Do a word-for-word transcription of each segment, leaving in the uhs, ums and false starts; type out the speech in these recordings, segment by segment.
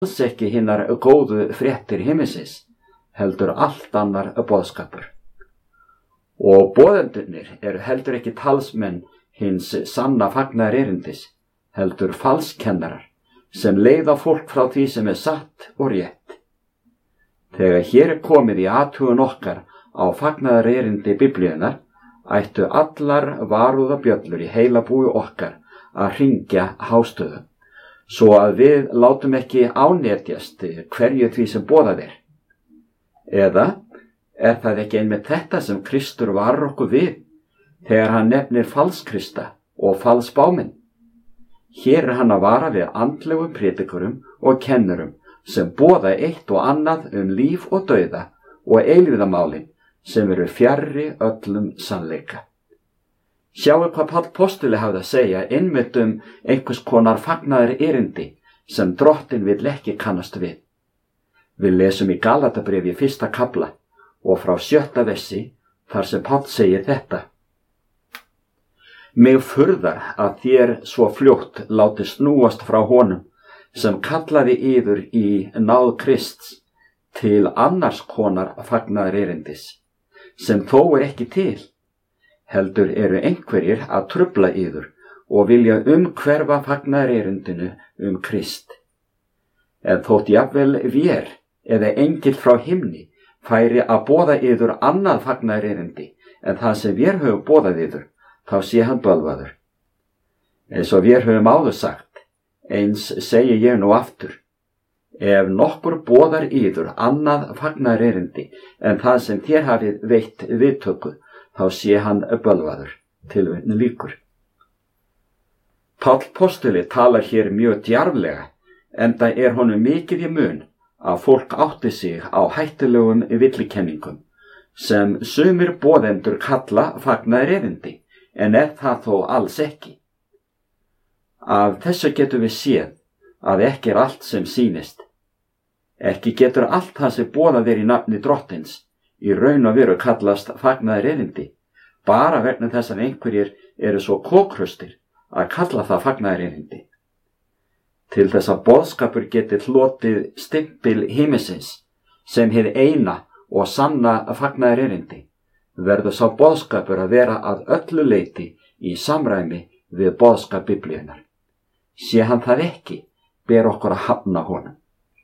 alls ekki hinnar góðu fréttir himinsins, heldur allt annar boðskapur. Og boðendurnir eru heldur ekki talsmenn hins sanna fagnaðarerindis, heldur falskennarar, sem leiða fólk frá því sem er satt og rétt. Þegar hér er komið í athugun okkar á fagnaðarerindi Biblíunnar, ættu allar varúðabjöllur í heilabúi okkar að hringja hástöðum, svo að við látum ekki ánetjast hverju því sem boðað er. Eða er það ekki einmitt þetta sem Kristur varar okkur við, þegar hann nefnir falskrista og falsbáminn? Hér er hann að vara við andlegum prédikurum og kennurum sem boða eitt og annað um líf og dauða og eilífðarmálin sem eru fjarri öllum sannleika. Sjáu hvað Páll postuli hafði að segja einmitt um einhvers konar fagnaðar erindi sem Drottinn vill ekki kannast við. Við lesum í Galatabréfi fyrsta kafla og frá sjötta versi þar sem Páll segir þetta: Mig furðar að þér svo fljótt láti snúast frá honum sem kallaði yður í náð Krists til annars konar fagnaðar erindis, sem þó er ekki til, heldur eru einhverjir að trufla yður og vilja umhverfa fagnaðar erindinu um Krist. En þótt jafnvel vér eða engill frá himni færi að boða yður annað fagnaðar erindi en það sem vér höfum boðað yður, þá sé hann bölvaður. Eins og vér höfum áður sagt, eins segi ég nú aftur, ef nokkur boðar yður annað fagnaðar erindi en það sem þér hafið veitt viðtöku, þá sé hann bölvaður. Tilvitnun lýkur. Páll postuli talar hér mjög djarflega, enda er honum mikið í mun að fólk átti sig á hættulegum villikenningum, sem sumir boðendur kalla fagnaðar erindi, en er það þó alls ekki. Af þessu getum við séð að ekki er allt sem sýnist. Ekki getur allt það sem boðað er í nafni Drottins í raun og veru kallast fagnaðar erindi, bara vegna þess að einhverjir eru svo kókrustir að kalla það fagnaðar erindi. Til þess að boðskapur geti hlotið stimpil himinsins sem hið eina og sanna fagnaðar erindi, verður sá boðskapur að vera að öllu leyti í samræmi við boðskap Biblíunnar. Sé hann það ekki, ber okkur að hafna honum.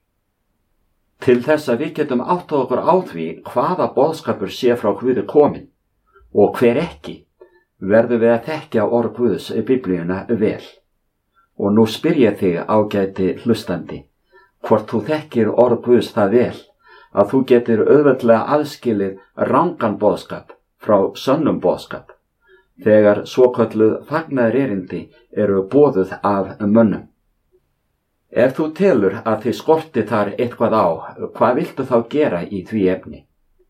Til þess að við getum áttað okkur á því hvaða boðskapur sé frá Guði kominn og hver ekki, verðum við að þekkja orð Guðs í Biblíuna vel. Og nú spyr ég þig, ágæti hlustandi, hvort þú þekkir orð Guðs það vel að þú getur auðveldlega aðskilið rangan boðskap frá sönnum boðskap, þegar svokölluð fagnaðar erindi eru boðuð af mönnum. Ef þú telur að þið skorti þar eitthvað á, hvað viltu þá gera í því efni?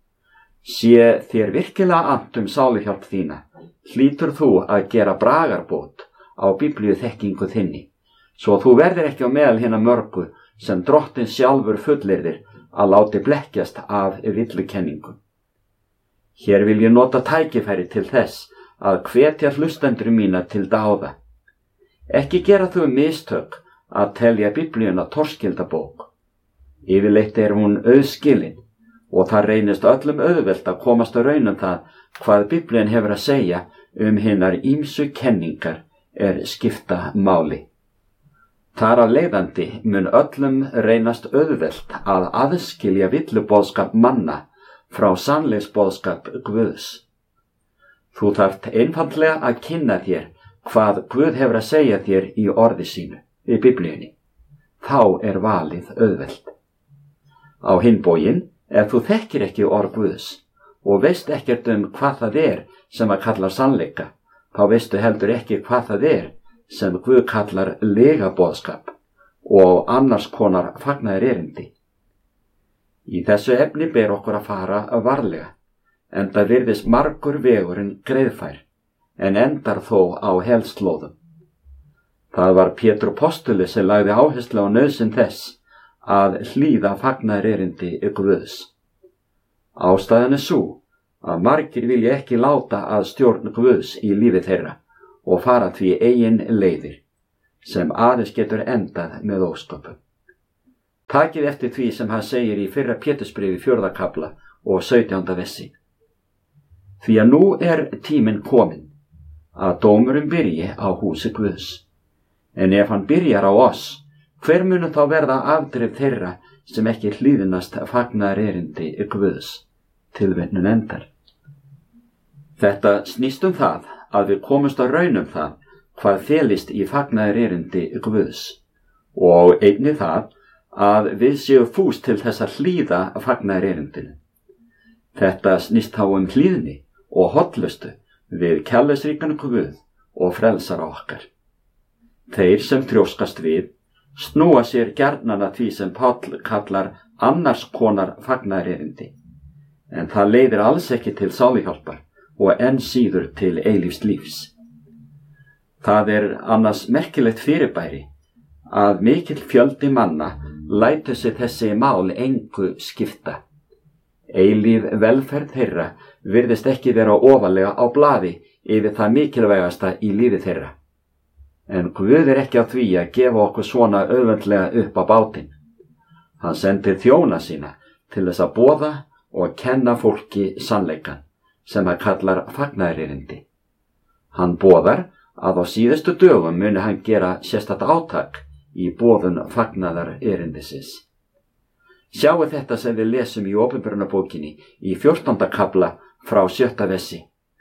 Sé þér virkilega annt um sáluhjálp þína, hlýtur þú að gera bragarbót á biblíu þekkingu þinni, svo þú verðir ekki á meðal hinna mörgu sem Drottinn sjálfur fullyrðir að láti blekkjast af villukenningum. Hér vil ég nota tækifæri til þess að hvetja hlustendur mína til dáða. Ekki gera þú mistök að telja Biblíuna torskildabók. Yfirleitt er hún auðskilin og það reynist öllum auðvelt að komast að raun um það hvað Biblían hefur að segja um hinar ýmsu kenningar er skipta máli. Þar af leiðandi mun öllum reynast auðvelt að aðskilja villuboðskap manna frá sannleiksboðskap Guðs. Þú þarft einfaldlega að kynna þér hvað Guð hefur að segja þér í orði sínu, í Biblíunni. Þá er valið auðvelt. Á hinn bóginn, ef þú þekkir ekki orð Guðs og veist ekkert um hvað það er sem að kalla sannleika, þá veistu heldur ekki hvað það er sem Guð kallar legaboðskap og annars konar fagnaðar erindi. Í þessu efni ber okkur að fara varlega, enda virðist margur vegurinn greiðfær, en endar þó á helslóðum. Það var Pétur postuli sem lagði áherslu á nauðsyn þess að hlýða fagnaðar erindi Guðs. Ástæðan er sú að margir vilja ekki láta að stjórn Guðs í lífi þeirra og fara því eigin leiðir, sem aðeins getur endað með ósköpum. Takið eftir því sem hann segir í fyrra Pétursbréfi fjórða kafla og sautjánda versi. Því að nú er tíminn kominn að dómurinn byrji á húsi Guðs. En ef hann byrjar á oss, hver munu þá verða afdrif þeirra sem ekki hlýðnast fagnaðarerindi Guðs? Tilvitnun endar. Þetta snýst um það að við komumst að raun um það hvað felist í fagnaðarerindi Guðs og einnig það að við séum fús til þess að hlýða fagnaðarerindinu. Þetta snýst þá um hlýðni og hollustu við kærleiksríkan Guð og frelsara okkar. Þeir sem þrjóskast við snúa sér gjarnan að því sem Páll kallar annars konar fagnaðarerindi, en það leiðir alls ekki til sáluhjálpar og enn síður til eilífs lífs. Það er annars merkilegt fyrirbæri að mikill fjöldi manna lætur sig þessi mál engu skipta. Eilíf velferð þeirra virðist ekki vera ofarlega á blaði yfir það mikilvægasta í lífi þeirra. En Guð er ekki á því að gefa okkur svona auðveldlega upp á bátinn. Hann sendir þjóna sína til þess að boða og kenna fólki sannleikann, sem hann kallar fagnaðarerindi. Hann boðar að á síðustu dögum muni hann gera sérstakt átak í boðun fagnaðarerindisins. Sjáu þetta sem við lesum í Opinberunarbókinni í fjórtánda kafla frá sjötta versi.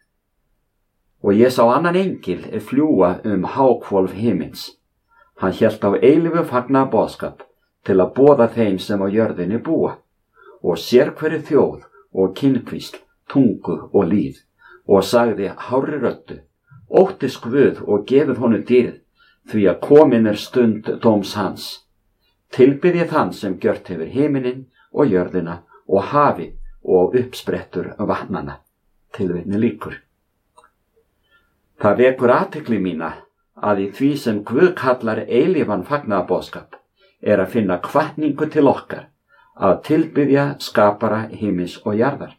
Og ég sá annan engil fljúga um háhvolf himins. Hann hélt á eilífu fagnaðarboðskap til að boða þeim sem á jörðinni búa, og sérhverri þjóð og kynhvísl, tungu og líð, og sagði hárri röddu: óttist Guð og gefið honum dýrð, því að komin er stund dóms hans. Tilbiðið þann sem gjört hefur himinin og jörðina og hafið og uppsprettur vatnana. Tilvitni lýkur. Það vekur athygli mína að í því sem Guð kallar eilífan fagnaðarboðskap er að finna hvatningu til okkar að tilbiðja skapara himins og jarðar.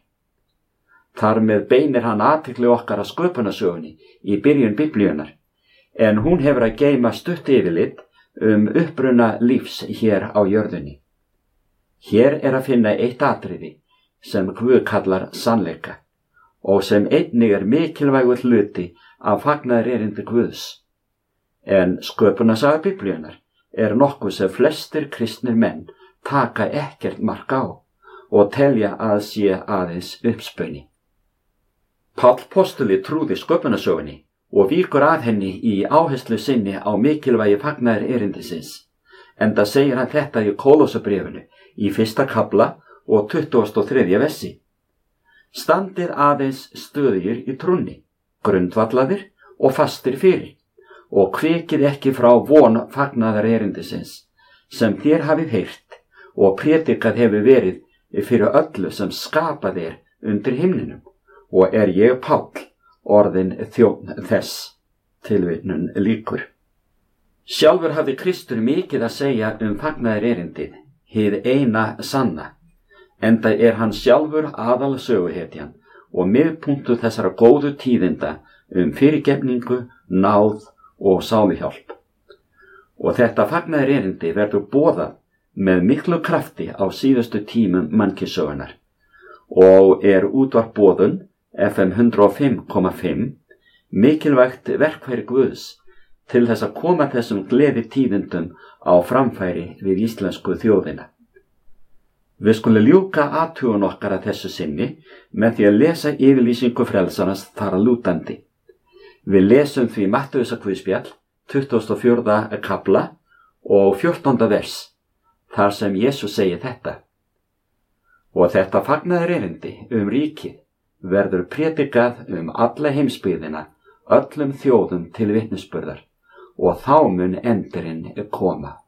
Þar með beinir hann athygli okkar að sköpunarsögunni í byrjun Biblíunnar, en hún hefur að geyma stutt yfirlit um uppruna lífs hér á jörðinni. Hér er að finna eitt atriði sem Guð kallar sannleika og sem einnig er mikilvægur hluti af fagnaðarerindi Guðs. En sköpunarsaga Biblíunnar er nokkuð sem flestir kristnir menn taka ekkert mark á og telja að sé aðeins uppspuni. Páll postuli trúði sköpunarsögunni og víkur að henni í áherslu sinni á mikilvægi fagnaðarerindisins, enda segir hann þetta í Kólósabréfinu í fyrsta kafla og tuttugasta og þriðja versi. Standið aðeins stöðugir í trúnni, grundvallaðir og fastir fyrir, og kvikið ekki frá von fagnaðarerindisins, sem þér hafið heyrt og prédikað hefur verið fyrir öllu sem skapað er undir himninum, og er ég Páll, orðin þjónn þess. Tilvitnun lýkur. Sjálfur hafði Kristur mikið að segja um fagnaðarerindið, hið eina sanna, enda er hann sjálfur aðal söguhetjan og miðpunktur þessara góðu tíðinda um fyrirgefningu, náð og sáluhjálp. Og þetta fagnaðarerindi verður boðað með miklu krafti á síðustu tímum mannkynssögunnar og er útvarpboðun F M hundrað og fimm komma fimm mikilvægt verkfæri Guðs til þess að koma þessum gleði tíðindum á framfæri við íslensku þjóðina. Við skulum ljúka athugun okkar að þessu sinni með því að lesa yfirlýsingu frelsarans þar að lútandi. Við lesum því Mattheusarguðspjall, tuttugasta og fjórða kafla og fjórtánda vers, þar sem Jesús segir þetta: og þetta fagnaðarerindi um ríkið verður prédikað um alla heimsbyggðina, öllum þjóðum til vitnisburðar, og þá mun endurinn koma.